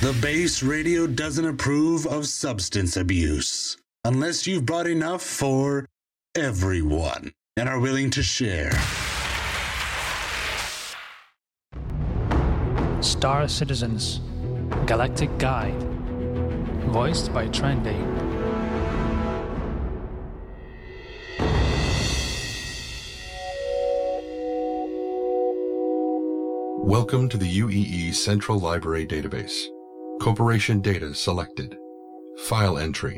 The Base Radio doesn't approve of substance abuse unless you've bought enough for everyone and are willing to share. Star Citizens, Galactic Guide, voiced by Trendy. Welcome to the UEE Central Library Database. Corporation data selected. File entry.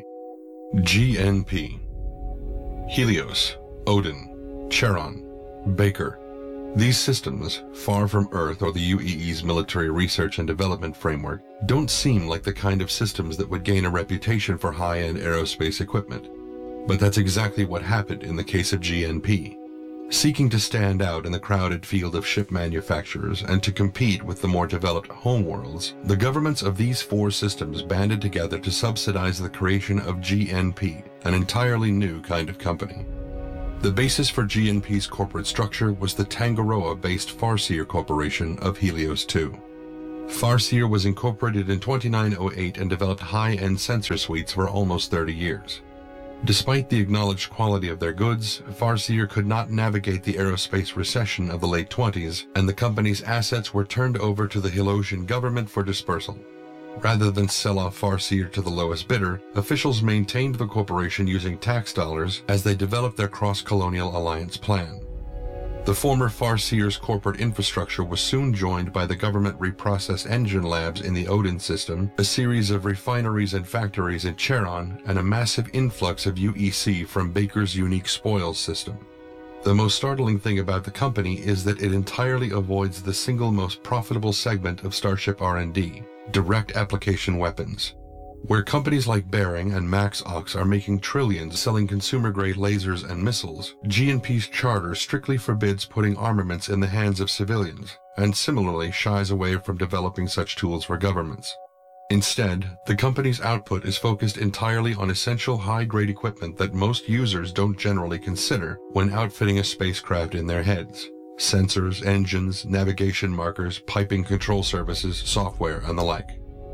GNP. Helios, Odin, Charon, Baker. These systems, far from Earth or the UEE's military research and development framework, don't seem like the kind of systems that would gain a reputation for high-end aerospace equipment. But that's exactly what happened in the case of GNP. Seeking to stand out in the crowded field of ship manufacturers and to compete with the more developed homeworlds, the governments of these four systems banded together to subsidize the creation of GNP, an entirely new kind of company. The basis for GNP's corporate structure was the Tangaroa-based Farseer Corporation of Helios 2. Farseer was incorporated in 2908 and developed high-end sensor suites for almost 30 years. Despite the acknowledged quality of their goods, Farseer could not navigate the aerospace recession of the late 20s, and the company's assets were turned over to the Helosian government for dispersal. Rather than sell off Farseer to the lowest bidder, officials maintained the corporation using tax dollars as they developed their cross-colonial alliance plan. The former Farseer's corporate infrastructure was soon joined by the government reprocessed engine labs in the Odin system, a series of refineries and factories in Charon, and a massive influx of UEC from Baker's unique spoils system. The most startling thing about the company is that it entirely avoids the single most profitable segment of Starship R&D, direct application weapons. Where companies like Behring and MaxOx are making trillions selling consumer-grade lasers and missiles, GNP's charter strictly forbids putting armaments in the hands of civilians, and similarly shies away from developing such tools for governments. Instead, the company's output is focused entirely on essential high-grade equipment that most users don't generally consider when outfitting a spacecraft in their heads: sensors, engines, navigation markers, piping control services, software, and the like.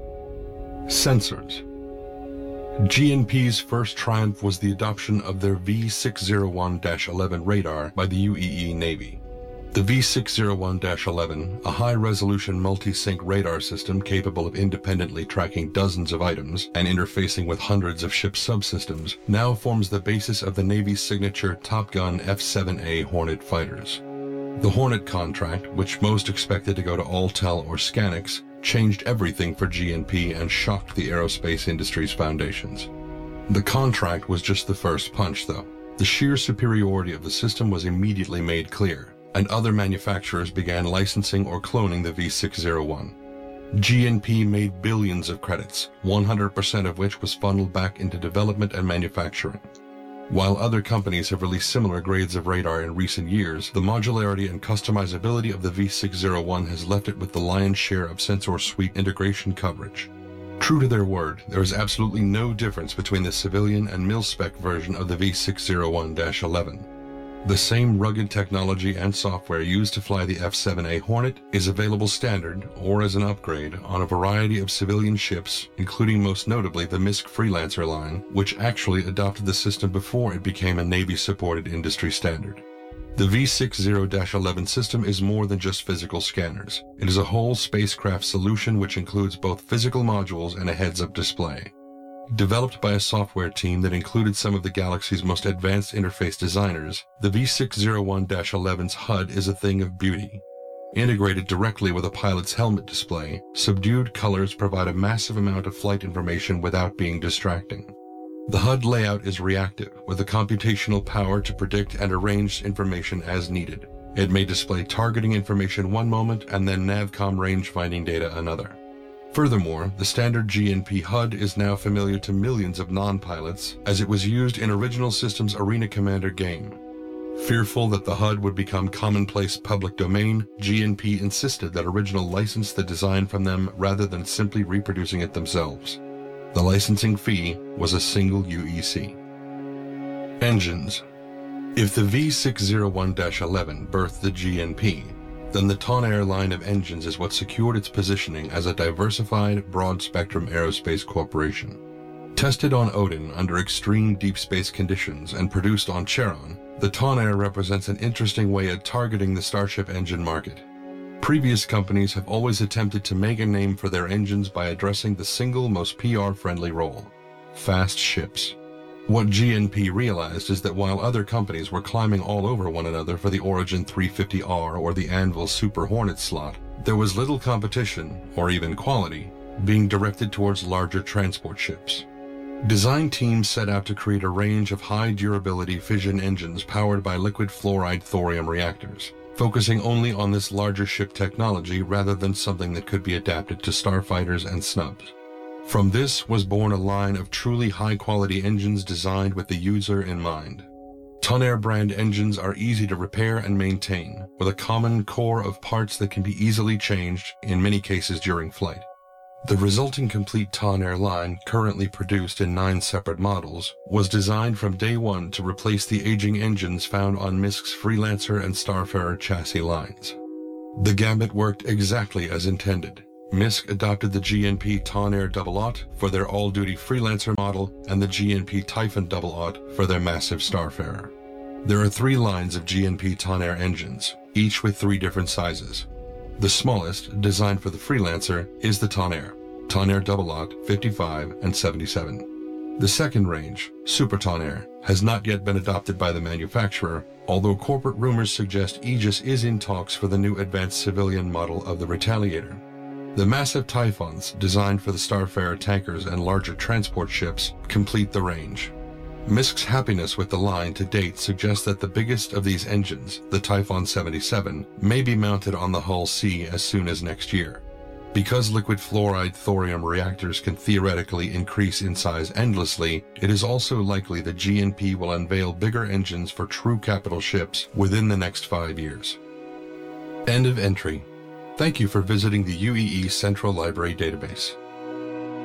Sensors. GNP's first triumph was the adoption of their V601-11 radar by the UEE Navy. The V601-11, a high-resolution multi-sync radar system capable of independently tracking dozens of items and interfacing with hundreds of ship subsystems, now forms the basis of the Navy's signature Top Gun F-7A Hornet fighters. The Hornet contract, which most expected to go to Altel or Scanix, changed everything for GNP and shocked the aerospace industry's foundations. The contract was just the first punch, though. The sheer superiority of the system was immediately made clear, and other manufacturers began licensing or cloning the V601. GNP made billions of credits, 100% of which was funneled back into development and manufacturing. While other companies have released similar grades of radar in recent years, the modularity and customizability of the V601 has left it with the lion's share of sensor suite integration coverage. True to their word, there is absolutely no difference between the civilian and mil-spec version of the V601-11. The same rugged technology and software used to fly the F-7A Hornet is available standard or as an upgrade on a variety of civilian ships, including most notably the MISC Freelancer line, which actually adopted the system before it became a Navy-supported industry standard. The V60-11 system is more than just physical scanners. It is a whole spacecraft solution which includes both physical modules and a heads-up display. Developed by a software team that included some of the galaxy's most advanced interface designers, the V601-11's HUD is a thing of beauty. Integrated directly with a pilot's helmet display, subdued colors provide a massive amount of flight information without being distracting. The HUD layout is reactive, with the computational power to predict and arrange information as needed. It may display targeting information one moment and then NavCom range-finding data another. Furthermore, the standard GNP HUD is now familiar to millions of non-pilots, as it was used in Original Systems' Arena Commander game. Fearful that the HUD would become commonplace public domain, GNP insisted that Original license the design from them rather than simply reproducing it themselves. The licensing fee was a single UEC. Engines. If the V601-11 birthed the GNP, then the Tonnerre line of engines is what secured its positioning as a diversified, broad-spectrum aerospace corporation. Tested on Odin under extreme deep space conditions and produced on Charon, the Tonnerre represents an interesting way of targeting the starship engine market. Previous companies have always attempted to make a name for their engines by addressing the single most PR-friendly role: fast ships. What GNP realized is that while other companies were climbing all over one another for the Origin 350R or the Anvil Super Hornet slot, there was little competition, or even quality, being directed towards larger transport ships. Design teams set out to create a range of high-durability fission engines powered by liquid fluoride thorium reactors, focusing only on this larger ship technology rather than something that could be adapted to starfighters and snubs. From this was born a line of truly high-quality engines designed with the user in mind. Tonnerre brand engines are easy to repair and maintain, with a common core of parts that can be easily changed, in many cases during flight. The resulting complete Tonnerre line, currently produced in 9 separate models, was designed from day one to replace the aging engines found on MISC's Freelancer and Starfarer chassis lines. The gambit worked exactly as intended. MISC adopted the GNP Tonnerre Double-Aught for their all-duty Freelancer model and the GNP Typhon Double-Aught for their massive Starfarer. There are 3 lines of GNP Tonnerre engines, each with 3 different sizes. The smallest, designed for the Freelancer, is the Tonnerre Double-Aught 55 and 77. The second range, Super Tonnerre, has not yet been adopted by the manufacturer, although corporate rumors suggest Aegis is in talks for the new advanced civilian model of the Retaliator. The massive Typhons, designed for the Starfarer tankers and larger transport ships, complete the range. MISC's happiness with the line to date suggests that the biggest of these engines, the Typhon 77, may be mounted on the Hull C as soon as next year. Because liquid fluoride thorium reactors can theoretically increase in size endlessly, it is also likely that GNP will unveil bigger engines for true capital ships within the next 5 years. End of entry. Thank you for visiting the UEE Central Library database.